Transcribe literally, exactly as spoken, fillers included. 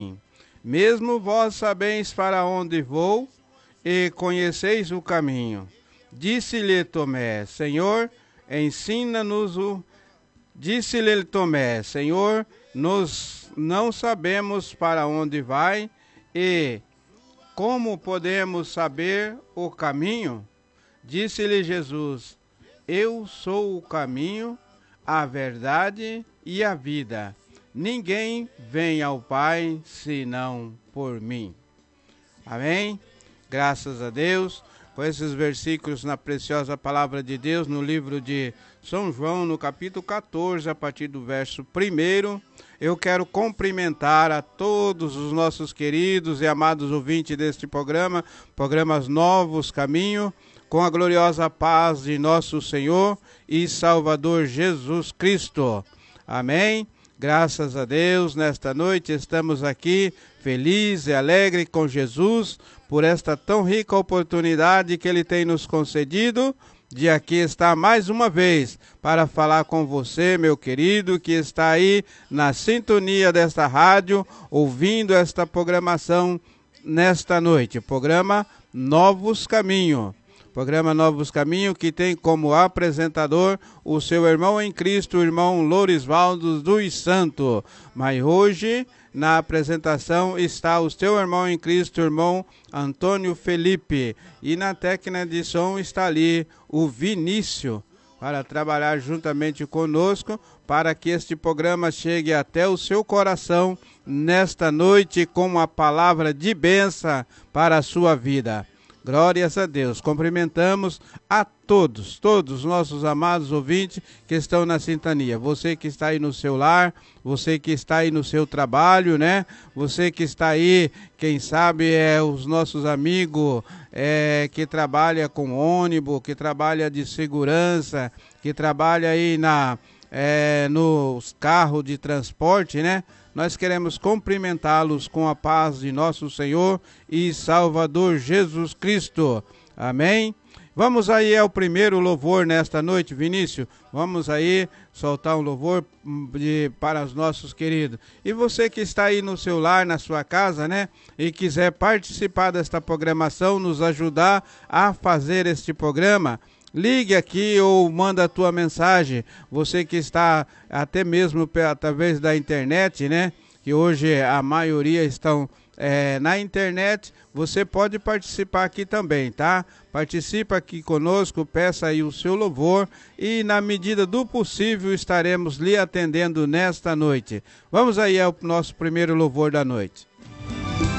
Mesmo vós sabeis para onde vou e conheceis o caminho. Disse-lhe Tomé, Senhor, ensina-nos o... Disse-lhe Tomé, Senhor, nós não sabemos para onde vai e como podemos saber o caminho? Disse-lhe Jesus, eu sou o caminho, a verdade e a vida. Ninguém vem ao Pai senão por mim. Amém? Graças a Deus. Com esses versículos na preciosa palavra de Deus, no livro de São João, no capítulo quatorze, a partir do verso primeiro, eu quero cumprimentar a todos os nossos queridos e amados ouvintes deste programa, programas Novos Caminho, com a gloriosa paz de nosso Senhor e Salvador Jesus Cristo. Amém? Graças a Deus, nesta noite estamos aqui felizes e alegres com Jesus por esta tão rica oportunidade que Ele tem nos concedido de aqui estar mais uma vez para falar com você, meu querido, que está aí na sintonia desta rádio, ouvindo esta programação nesta noite, programa Novos Caminhos. Programa Novos Caminhos, que tem como apresentador o seu irmão em Cristo, o irmão Lorisvaldo dos Santos. Mas hoje, na apresentação, está o seu irmão em Cristo, o irmão Antônio Felipe. E na técnica de som está ali o Vinícius, para trabalhar juntamente conosco, para que este programa chegue até o seu coração nesta noite com uma palavra de bênção para a sua vida. Glórias a Deus. Cumprimentamos a todos, todos os nossos amados ouvintes que estão na sintonia. Você que está aí no seu lar, você que está aí no seu trabalho, né? Você que está aí, quem sabe, é os nossos amigos é, que trabalha com ônibus, que trabalha de segurança, que trabalha aí na, é, nos carros de transporte, né? Nós queremos cumprimentá-los com a paz de nosso Senhor e Salvador Jesus Cristo. Amém? Vamos aí ao primeiro louvor nesta noite, Vinícius. Vamos aí soltar um louvor de, para os nossos queridos. E você que está aí no seu lar, na sua casa, né? E quiser participar desta programação, nos ajudar a fazer este programa, ligue aqui ou manda a tua mensagem. Você que está até mesmo através da internet, né? Que hoje a maioria estão é, na internet. Você pode participar aqui também, tá? Participa aqui conosco, peça aí o seu louvor e na medida do possível estaremos lhe atendendo nesta noite. Vamos aí ao nosso primeiro louvor da noite.